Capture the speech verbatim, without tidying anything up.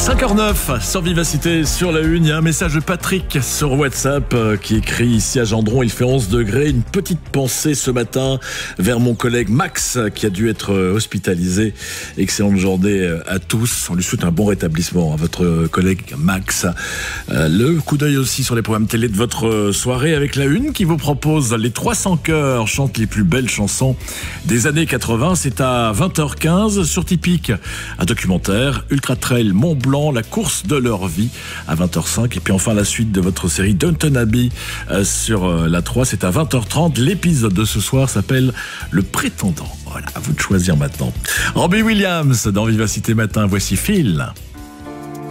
cinq heures neuf sur Vivacité, sur la une, il y a un message de Patrick sur WhatsApp euh, qui écrit ici à Gendron, il fait onze degrés, une petite pensée ce matin vers mon collègue Max qui a dû être euh, hospitalisé. Excellente journée euh, à tous, on lui souhaite un bon rétablissement à votre collègue Max. Euh, le coup d'œil aussi sur les programmes télé de votre euh, soirée avec la une qui vous propose les trois cents chœurs chantent les plus belles chansons des années quatre-vingts, c'est à vingt heures quinze sur Typique, un documentaire Ultra Trail Mont Blanc, la course de leur vie à vingt heures cinq. Et puis enfin la suite de votre série Downton Abbey euh, sur euh, la trois, c'est à vingt heures trente. L'épisode de ce soir s'appelle Le Prétendant. Voilà, à vous de choisir maintenant. Robbie Williams dans Vivacité Matin, voici Phil.